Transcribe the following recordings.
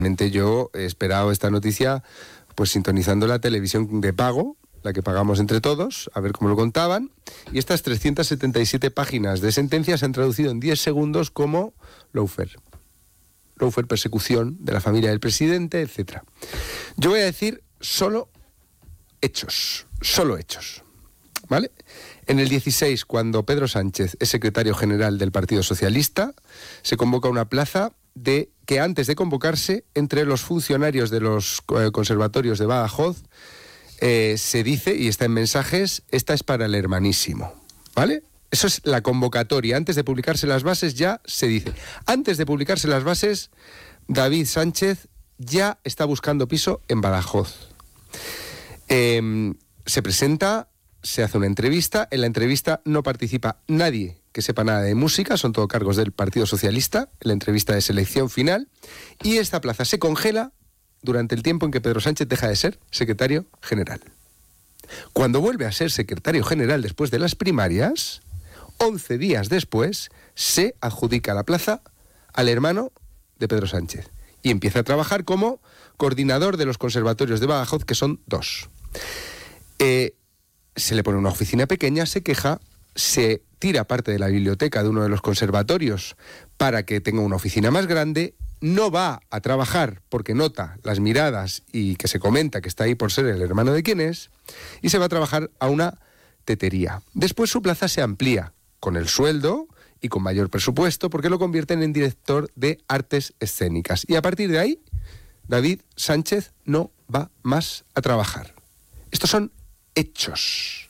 Yo he esperado esta noticia pues sintonizando la televisión de pago, la que pagamos entre todos, a ver cómo lo contaban, y estas 377 páginas de sentencia se han traducido en 10 segundos como lawfare, persecución de la familia del presidente, etc. Yo voy a decir solo hechos, ¿vale? En el 16, cuando Pedro Sánchez es secretario general del Partido Socialista, se convoca una plaza que antes de convocarse, entre los funcionarios de los conservatorios de Badajoz, se dice, y está en mensajes, esta es para el hermanísimo, ¿vale? Eso es la convocatoria. Antes de publicarse las bases ya se dice. Antes de publicarse las bases, David Sánchez ya está buscando piso en Badajoz. Se presenta, se hace una entrevista. En la entrevista no participa nadie que sepa nada de música, son todo cargos del Partido Socialista, en la entrevista de selección final, y esta plaza se congela durante el tiempo en que Pedro Sánchez deja de ser secretario general. Cuando vuelve a ser secretario general después de las primarias, 11 días después, se adjudica la plaza al hermano de Pedro Sánchez y empieza a trabajar como coordinador de los conservatorios de Badajoz, que son 2. Se le pone una oficina pequeña, se queja, se tira parte de la biblioteca de uno de los conservatorios para que tenga una oficina más grande, no va a trabajar porque nota las miradas y que se comenta que está ahí por ser el hermano de quien es, y se va a trabajar a una tetería. Después su plaza se amplía con el sueldo y con mayor presupuesto porque lo convierten en director de artes escénicas. Y a partir de ahí, David Sánchez no va más a trabajar. Estos son hechos.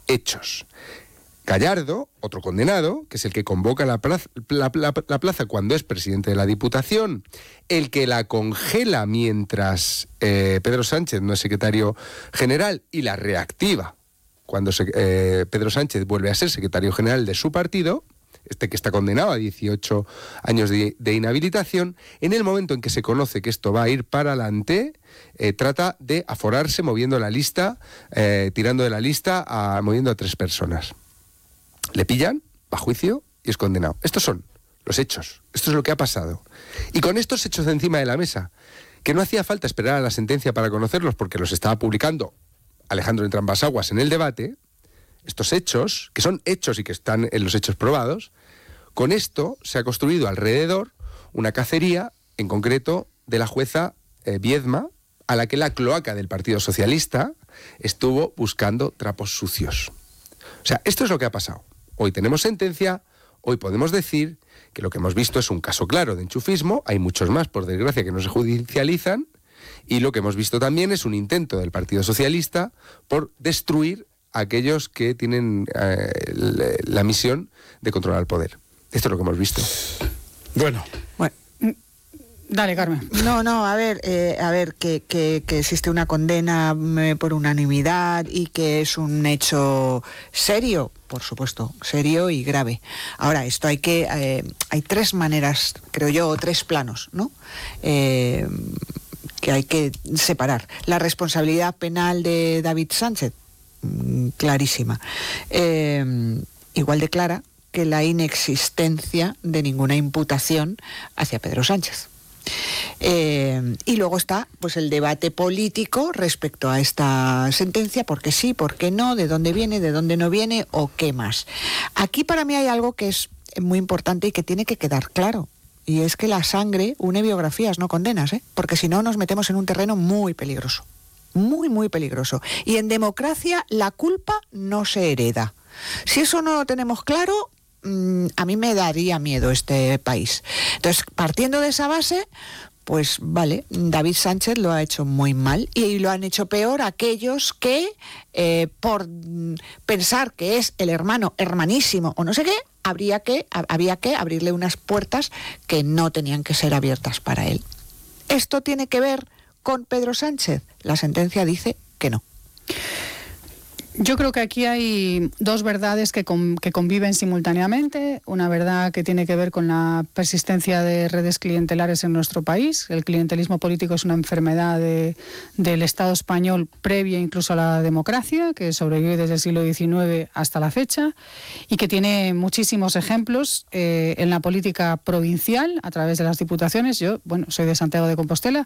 Gallardo, otro condenado, que es el que convoca la plaza cuando es presidente de la Diputación, el que la congela mientras Pedro Sánchez no es secretario general y la reactiva cuando Pedro Sánchez vuelve a ser secretario general de su partido, que está condenado a 18 años de inhabilitación, en el momento en que se conoce que esto va a ir para adelante, trata de aforarse moviendo la lista, tirando de la lista, moviendo a 3 personas. Le pillan, va a juicio y es condenado. Estos son los hechos. Esto es lo que ha pasado. Y con estos hechos de encima de la mesa, que no hacía falta esperar a la sentencia para conocerlos porque los estaba publicando Alejandro Entrambas-Aguas en El Debate, estos hechos, que son hechos y que están en los hechos probados, con esto se ha construido alrededor una cacería, en concreto de la jueza Viedma, a la que la cloaca del Partido Socialista estuvo buscando trapos sucios. O sea, esto es lo que ha pasado. Hoy tenemos sentencia, hoy podemos decir que lo que hemos visto es un caso claro de enchufismo, hay muchos más, por desgracia, que no se judicializan, y lo que hemos visto también es un intento del Partido Socialista por destruir a aquellos que tienen la misión de controlar el poder. Esto es lo que hemos visto. Bueno. Dale, Carmen. No, a ver, que existe una condena por unanimidad y que es un hecho serio, por supuesto, serio y grave. Ahora, esto hay 3 maneras, creo yo, o 3 planos, ¿no? Que hay que separar. La responsabilidad penal de David Sánchez, clarísima. Igual de clara que la inexistencia de ninguna imputación hacia Pedro Sánchez. Y luego está pues el debate político respecto a esta sentencia, por qué sí, por qué no, de dónde viene, de dónde no viene o qué más. Aquí para mí hay algo que es muy importante y que tiene que quedar claro, y es que la sangre une biografías, no condenas, porque si no nos metemos en un terreno muy peligroso, muy peligroso, y en democracia la culpa no se hereda. Si eso no lo tenemos claro, a mí me daría miedo este país. Entonces, partiendo de esa base, pues vale, David Sánchez lo ha hecho muy mal y lo han hecho peor aquellos que, por pensar que es el hermanísimo o no sé qué, había que abrirle unas puertas que no tenían que ser abiertas para él. ¿Esto tiene que ver con Pedro Sánchez? La sentencia dice que no. Yo creo que aquí hay 2 verdades que conviven simultáneamente. Una verdad que tiene que ver con la persistencia de redes clientelares en nuestro país. El clientelismo político es una enfermedad del Estado español previa incluso a la democracia, que sobrevive desde el siglo XIX hasta la fecha y que tiene muchísimos ejemplos en la política provincial a través de las diputaciones. Yo, soy de Santiago de Compostela